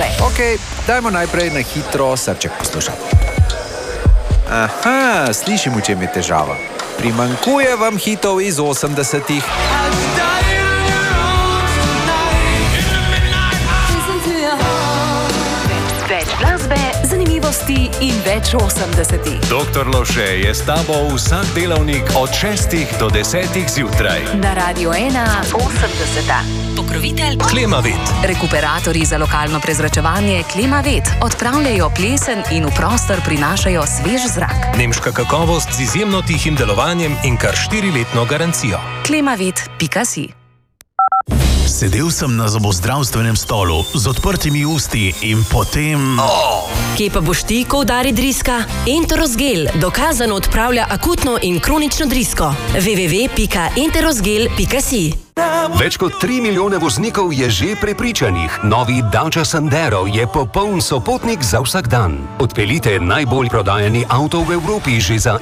Lovše. Ok, dajmo najprej na hitro srček poslušati. Aha, slišim, v čem je težava. Primanjkuje vam hitov iz 80-ih. Več glasbe, zanimivosti in več 80-ih. Doktor Lovše je s tabo vsak delavnik od 6 do 10 zjutraj. Na Radio 1 80. Pokrovitelj Klimavit. Rekuperatorji za lokalno prezračevanje Klimavit odpravljajo plesen in v prostor prinašajo svež zrak. Nemška kakovost z izjemno tihim delovanjem in kar 4-letno garancijo. Klimavit.si. Sedel sem na zobozdravstvenem stolu z odprtimi usti in potem... Kje pa boš ti, ko udari driska? Enterosgel dokazano odpravlja akutno in kronično drisko. www.enterosgel.si. Več kot 3 milijone voznikov je že prepričanih. Novi Dacia Sandero je popoln sopotnik za vsak dan. Odpeljite najbolj prodajani avto v Evropi že za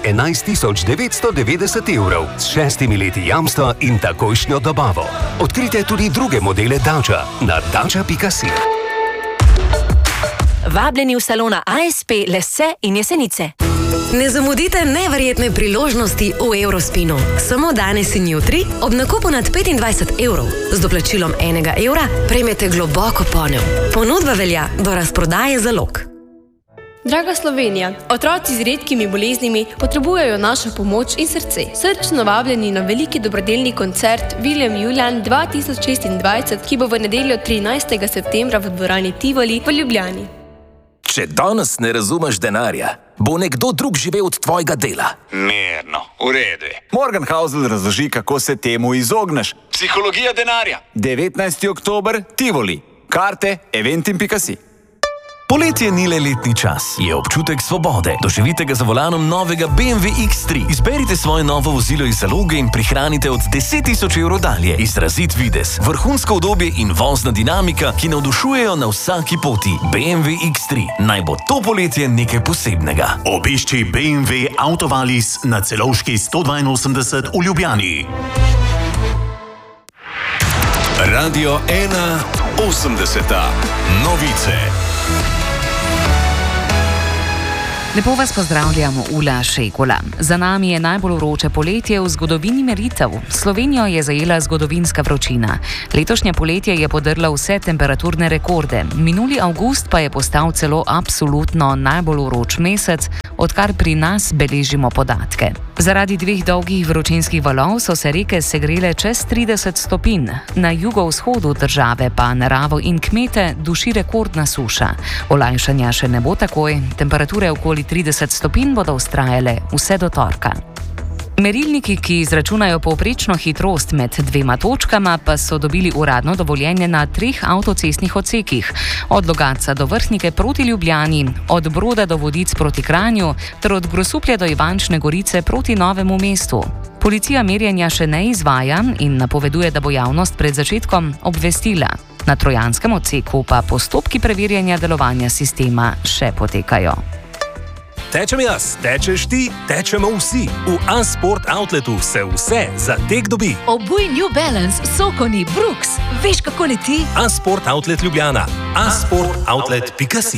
11.990 evrov s 6 leti jamstva in takojšnjo dobavo. Odkrite tudi druge modele Dacia na dacia.si. Vabljeni v salona ASP Lesse in Jesenice. Ne zamudite neverjetne priložnosti v Eurospinu. Samo danes in jutri ob nakupu nad 25 evrov z doplačilom 1 evra prejmete globoko ponev. Ponudba velja do razprodaje zalog. Draga Slovenija, otroci z redkimi boleznimi potrebujejo našo pomoč in srce. Srčno vabljeni na veliki dobrodelni koncert William Julian 2026, ki bo v nedeljo 13. septembra v dvorani Tivoli v Ljubljani. Če danes ne razumeš denarja, bo nekdo drug živel od tvojega dela. Mirno, v redu. Morgan Housel razloži, kako se temu izogneš. Psihologija denarja. 19. oktober, Tivoli. Karte eventim.si. Poletje ni le letni čas, je občutek svobode. Doživite ga za volanom novega BMW X3. Izberite svoje novo vozilo iz zaloge in prihranite od 10.000 evrov dalje. Izrazit videz, vrhunsko udobje in vozna dinamika, ki navdušujejo na vsaki poti. BMW X3. Naj bo to poletje nekaj posebnega. Obišči BMW Autovalis na Celovški 182 v Ljubljani. Radio 1 80. Novice. Lepo vas pozdravljamo, Ula Šekula. Za nami je najbolj vroče poletje v zgodovini meritev. Slovenijo je zajela zgodovinska vročina. Letošnje poletje je podrla vse temperaturne rekorde. Minuli avgust pa je postal celo absolutno najbolj vroč mesec, odkar pri nas beležimo podatke. Zaradi 2 dolgih vročinskih valov so se reke segrele čez 30 stopinj. Na jugovzhodu države pa naravo in kmete duši rekordna suša. Olajšanja še ne bo takoj, temperature okoli 30 stopinj bodo vztrajale vse do torka. Merilniki, ki izračunajo povprečno hitrost med 2 točkama, pa so dobili uradno dovoljenje na 3 avtocestnih odsekih, od Logatca do Vrhnike proti Ljubljani, od Broda do Vodic proti Kranju ter od Grosuplja do Ivančne Gorice proti Novemu mestu. Policija merjenja še ne izvaja in napoveduje, da bo javnost pred začetkom obvestila. Na trojanskem odseku pa postopki preverjanja delovanja sistema še potekajo. Tečem jaz, tečeš ti, tečemo vsi. V A-Sport Outletu se vse za tek dobi. Obuj New Balance, Sokoni, Brooks. Veš, kako leti? A-Sport Outlet Ljubljana. A-sportoutlet.si.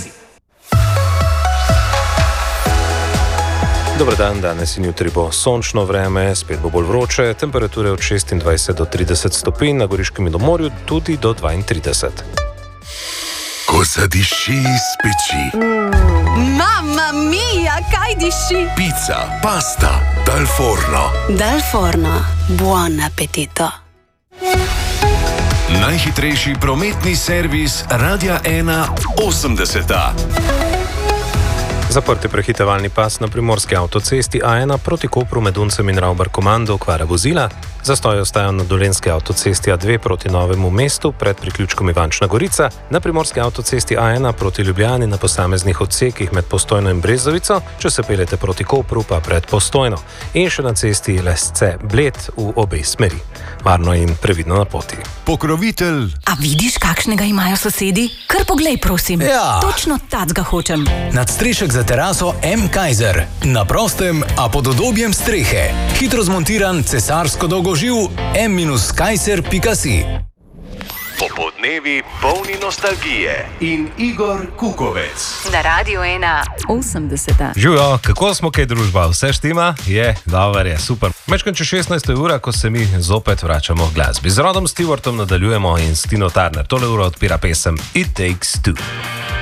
Dobar dan, danes in jutri bo sončno vreme, spet bo bolj vroče, temperature od 26 do 30 stopinj, na Goriškem in do morju tudi do 32. Ko zadiši iz peči. Mamma mia, kaj diši? Pizza, pasta, dal forno. Dal forno, buon appetito. Najhitrejši prometni servis Radia 1 80. Zaprt je prehitevalni pas na primorski avtocesti A1 proti Kopru med Uncem in Ravbar-Komando, okvara vozila. Zastoj ostajajo na dolenjski avtocesti A2 proti Novemu mestu pred priključkom Ivančna Gorica, na primorski avtocesti A1 proti Ljubljani na posameznih odsekih med Postojno in Brezovico, če se peljete proti Kopru pa pred Postojno. In še na cesti Lesce-Bled v obe smeri. Varno in previdno na poti. Pokrovitelj. A vidiš, kakšnega imajo sosedi? Kar poglej, prosim. Ja. Točno tacga hočem. Nadstrešek za teraso M. Kaiser. Na prostem, a pod udobjem strehe. Hitro zmontiran cesarsko dolgoživ M-kaiser.si. Popodne dnevi polni nostalgije in Igor Kukovec. Na Radio 1 80. Živijo, kako smo kaj družba? Vse štima? Je, dobro je, super. Mečkam če 16. ura, ko se mi zopet vračamo v glasbi. Z Rodom Stewartom nadaljujemo in s Tino Turner. Tole uro odpira pesem It Takes Two.